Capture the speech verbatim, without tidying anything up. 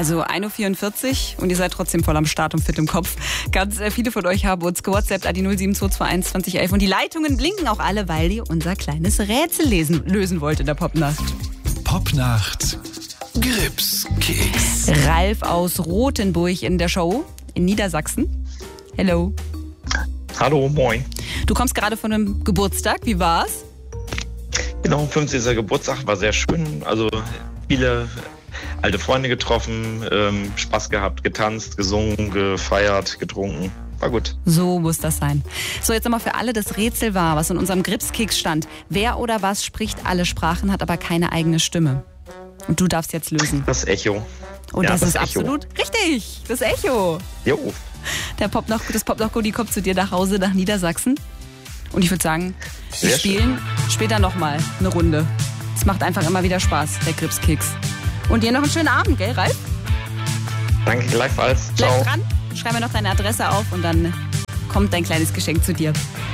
Also ein Uhr vierundvierzig und ihr seid trotzdem voll am Start und fit im Kopf. Ganz äh, viele von euch haben uns gewhatsappt an die null sieben zwei zwei eins zwanzig elf und die Leitungen blinken auch alle, weil ihr unser kleines Rätsel lesen, lösen wollt in der Popnacht. Popnacht Gripskeks. Ralf aus Rothenburg in der Show in Niedersachsen. Hello. Hallo, moin. Du kommst gerade von einem Geburtstag. Wie war's? Genau, fünfzigster Geburtstag war sehr schön. Also viele alte Freunde getroffen, ähm, Spaß gehabt, getanzt, gesungen, gefeiert, getrunken. War gut. So muss das sein. So, jetzt nochmal für alle das Rätsel war, was in unserem Gripskeks stand. Wer oder was spricht alle Sprachen, hat aber keine eigene Stimme? Und du darfst jetzt lösen. Das Echo. Und Ja, das, das ist Echo. absolut richtig. Das Echo. Jo. Der Pop noch, das Pop noch Goodie kommt zu dir nach Hause, nach Niedersachsen. Und ich würde sagen, wir Sehr spielen später nochmal eine Runde. Es macht einfach immer wieder Spaß, der Gripskeks. Und dir noch einen schönen Abend, gell, Ralf? Danke gleichfalls. Bleib Ciao. dran, schreib mir noch deine Adresse auf und dann kommt dein kleines Geschenk zu dir.